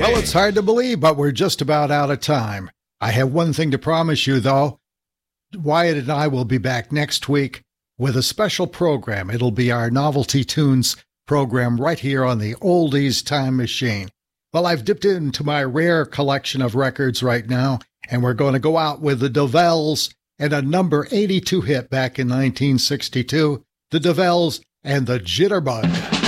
Well, it's hard to believe, but we're just about out of time. I have one thing to promise you, though. Wyatt and I will be back next week with a special program. It'll be our Novelty Tunes program right here on the Oldies Time Machine. Well, I've dipped into my rare collection of records right now, and we're going to go out with the Dovells and a number 82 hit back in 1962, the Dovells and the Jitterbug.